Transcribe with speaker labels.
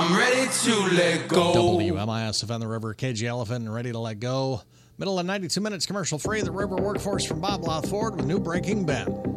Speaker 1: I'm ready to let go.
Speaker 2: WMIS the River, KG Elephant, and Ready to Let Go. Middle of 92 minutes, commercial free. The River Workforce from Bob Lothford with new Breaking Ben.